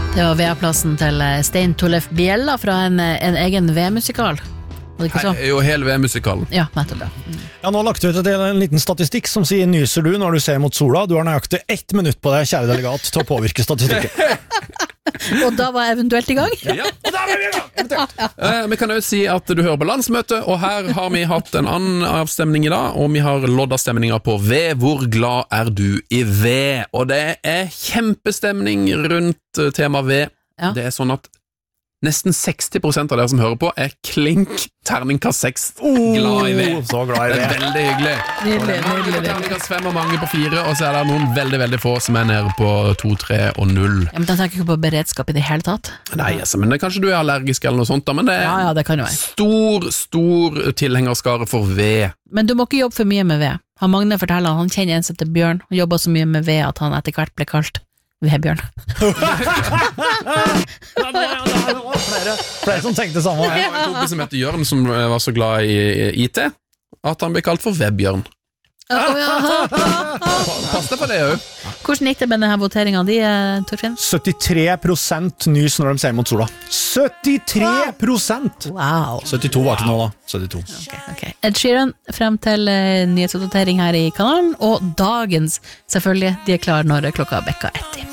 Det var V-plassen til Stein Torleif Bjella fra en egen V-musikal. Var det ikke så? Jo, hele V-musikalen. Ja, nettopp det. Jeg har nå lagt ut en liten statistikk som sier nyser du når du ser mot sola. Du har nøyaktig 1 minutt på deg, kjære delegat, til å påvirke statistikken. Og da var jeg eventuelt i gang. Ja, og der var vi i gang! Vi kan jo si at du hører på landsmøte, og her har vi hatt en annen avstemning i dag, og vi har lodda-stemninger på V. Hvor glad er du i V? Og det er kjempestemning rundt tema V. Ja. Det er sånn at nesten 60% av dere som hører på er klink terningkast 6 glad i V. Så glad i Det er V. veldig hyggelig. Mange på terningkast 5 og mange på 4, og så er det noen veldig, veldig få som er nede på 2, 3 og 0. Ja, men den tenker ikke på beredskap i det hele tatt. Nei, altså, men kanskje du er allergisk eller noe sånt da, men det er Ja, det kan jo være. stor tilhengerskare for V. Men du må ikke jobbe for mye med ved. Han Magne forteller han kjenner en som heter Bjørn, og jobber så mye med ved at han etter hvert ble kalt Vedbjørn. Flere som tenkte samme. Jeg har en kompis som heter Jørn, som var så glad i IT, at han ble kalt for Webbjørn. Pass deg på det også. Hvordan gikk det med denne voteringen di, Torfinn? 73% nys når de ser mot sola. 73%! Wow. 72 var ikke nå da. 72. Okay. Ed Sheeran frem til nyhetsvotering her i kanalen, og dagens selvfølgelig, de er klar når klokka bekka 1.